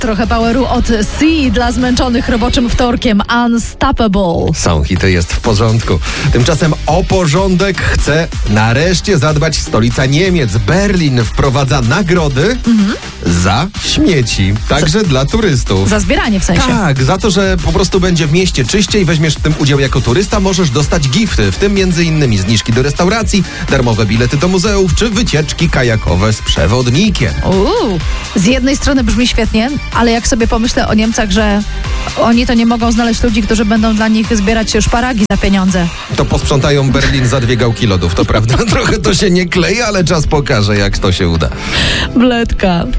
Trochę poweru od Sea dla zmęczonych roboczym wtorkiem. Unstoppable. Są hity, jest w porządku. Tymczasem o porządek chce nareszcie zadbać stolica Niemiec. Berlin wprowadza nagrody za śmieci. Także dla turystów. Za zbieranie w sensie. Tak, za to, że po prostu będzie w mieście czyściej, weźmiesz w tym udział jako turysta, możesz dostać gifty, w tym m.in. zniżki do restauracji, darmowe bilety do muzeów, czy wycieczki kajakowe z przewodnikiem. Z jednej strony brzmi świetnie, ale jak sobie pomyślę o Niemcach, że oni to nie mogą znaleźć ludzi, którzy będą dla nich zbierać szparagi za pieniądze. To posprzątają Berlin za 2 gałki lodów, to prawda. Trochę to się nie klei, ale czas pokaże, jak to się uda. Bledka.